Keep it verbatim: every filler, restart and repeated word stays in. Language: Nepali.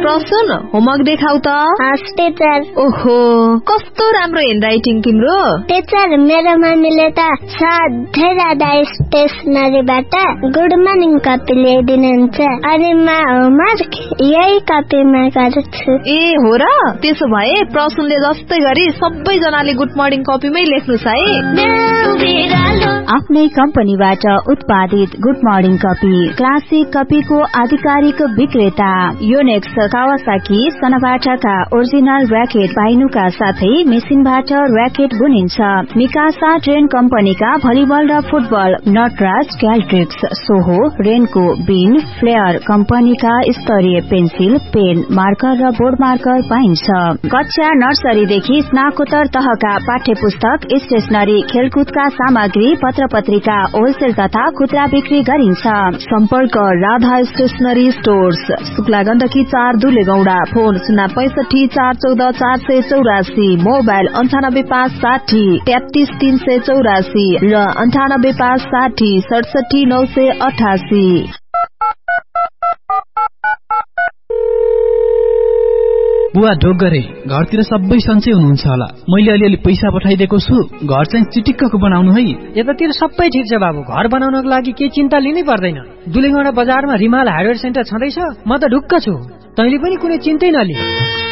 प्रसुन होमवर्क देखाउ त। हस् टिचर। ओहो कस्तो राम्रो ह्यान्डराइटिङ तिम्रो। टिचर मेरो मम्मीले त सधैँ जाँदा स्टेसनरीबाट गुड मर्निङ कपी ल्याइदिनुहुन्छ अनि म होमवर्क यही कपीमा गर्छु। ए हो र, त्यसो भए प्रसुनले जस्तै गरी सबैजनाले गुड मर्निङ कपीमै लेख्नुस् है। आफ्नै कम्पनीबाट उत्पादित गुड मर्निङ कपी क्लासिक कपीको आधिकारिक विक्रेता योनेक्स कावासाकी सनबाटाका ओरिजिनल र्याकेट पाइनुका साथै मेसिनबाट र्याकेट बुनिन्छ। मिकासा ट्रेन कम्पनीका भलिबल र फुटबल, नटराज, क्याल्ट्रिक्स, सोहो, रेनको, बिन, फ्लेयर कम्पनीका स्तरीय पेन्सिल, पेन, मार्कर र बोर्ड मार्कर पाइन्छ। कक्षा नर्सरीदेखि स्नाकोत्तर तहका पाठ्य पुस्तक, स्टेशनरी, खेलकुदका सामग्री, पत्र पत्रिका होलसेल तथा खुद्रा बिक्री गरिन्छ। सम्पर्क राधा स्टेशनरी स्टोर्स, शुक्ला गण्डकी चार दुलेगौडा, फोन शून्य पैसठी चार चौध चार सय चौरासी, मोबाइल अन्ठानब्बे पाँच साठी तेत्तीस तीन सय चौरासी र अन्ठानब्बे पाँच साठी सडसठी नौ सय अठासी। बुवा ढोक गरे, घरतिर सबै सन्चै हुनुहुन्छ होला। मैले अलिअलि पैसा पठाइदिएको छु, घर चाहिँ चिटिक्कको बनाउनु है। यतातिर सबै ठिक छ बाबु, घर बनाउनको लागि के चिन्ता लिनै पर्दैन। दुलेगौडा बजारमा रिमाल हार्डवेयर सेन्टर छँदैछ, म त ढुक्क छु। तैँले पनि कुनै चिन्तै नलि।